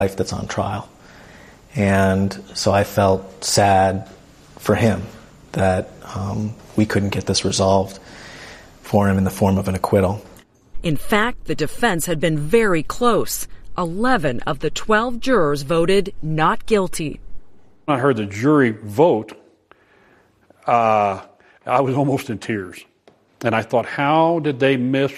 life that's on trial. And so I felt sad for him that we couldn't get this resolved for him in the form of an acquittal. In fact, the defense had been very close. 11 of the 12 jurors voted not guilty. When I heard the jury vote, I was almost in tears. And I thought, how did they miss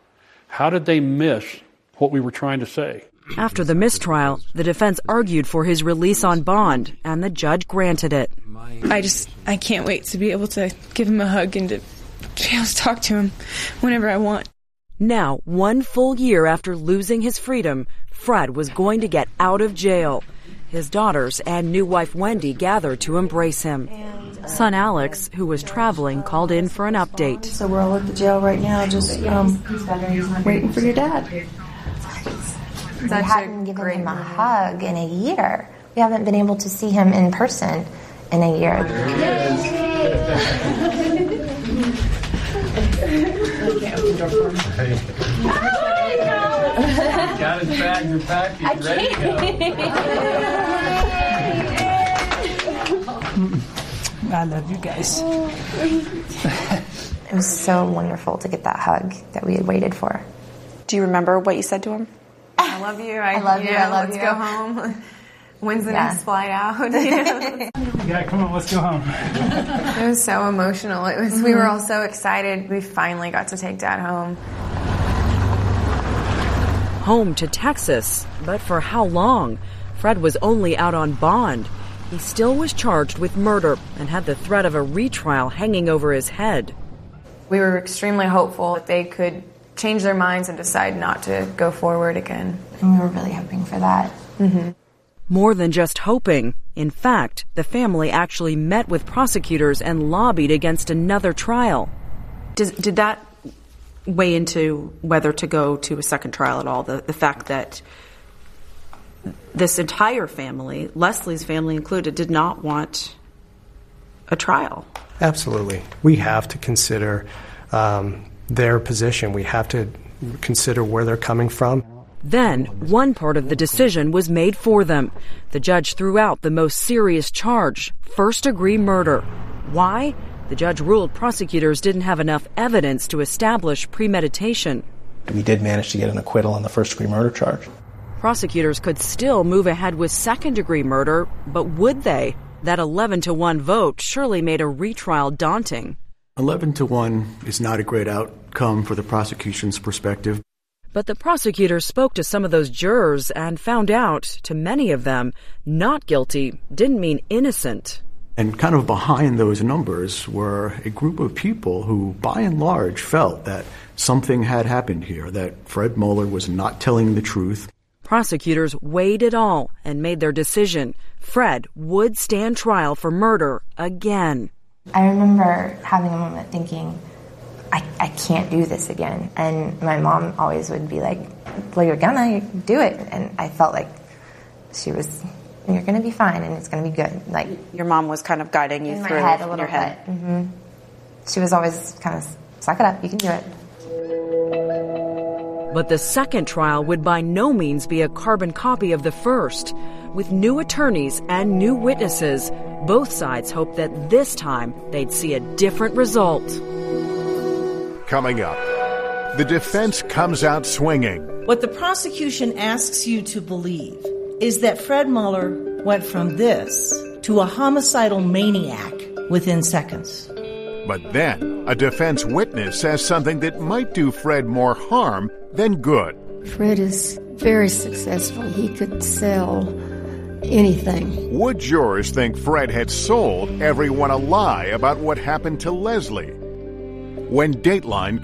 what we were trying to say? After the mistrial, the defense argued for his release on bond, and the judge granted it. I can't wait to be able to give him a hug and to be able to talk to him whenever I want. Now, 1 full year after losing his freedom, Fred was going to get out of jail. His daughters and new wife Wendy gathered to embrace him. Son Alex, who was traveling, called in for an update. So we're all at the jail right now, just waiting for your dad. We hadn't given him a hug in a year. We haven't been able to see him in person in a year. Got his bag, you're packed, he's ready to go. I love you guys. It was so wonderful to get that hug that we had waited for. Do you remember what you said to him? I love you. I love you. I love let's you. Go home. When's the next flight out? Yeah, come on, let's go home. It was so emotional. We were all so excited. We finally got to take Dad home. Home to Texas, but for how long? Fred was only out on bond. He still was charged with murder and had the threat of a retrial hanging over his head. We were extremely hopeful that they could change their minds and decide not to go forward again. And we were really hoping for that. Mm-hmm. More than just hoping. In fact, the family actually met with prosecutors and lobbied against another trial. Did that weigh into whether to go to a second trial at all? The fact that this entire family, Leslie's family included, did not want a trial? Absolutely. We have to consider their position. We have to consider where they're coming from. Then, one part of the decision was made for them. The judge threw out the most serious charge, first-degree murder. Why? The judge ruled prosecutors didn't have enough evidence to establish premeditation. We did manage to get an acquittal on the first-degree murder charge. Prosecutors could still move ahead with second-degree murder, but would they? That 11-1 vote surely made a retrial daunting. 11-1 is not a great outcome for the prosecution's perspective. But the prosecutor spoke to some of those jurors and found out, to many of them, not guilty didn't mean innocent. And kind of behind those numbers were a group of people who, by and large, felt that something had happened here, that Fred Moeller was not telling the truth. Prosecutors weighed it all and made their decision. Fred would stand trial for murder again. I remember having a moment thinking, I can't do this again. And my mom always would be like, well, you're gonna do it. And I felt like she was, you're gonna be fine and it's gonna be good. Like, your mom was kind of guiding you in through my head a little your head. bit. Mm-hmm. She was always kind of, suck it up, you can do it. But the second trial would by no means be a carbon copy of the first. With new attorneys and new witnesses, both sides hoped that this time they'd see a different result. Coming up, the defense comes out swinging. What the prosecution asks you to believe is that Fred Moeller went from this to a homicidal maniac within seconds. But then, a defense witness says something that might do Fred more harm than good. Fred is very successful. He could sell anything. Would jurors think Fred had sold everyone a lie about what happened to Leslie? When Dateline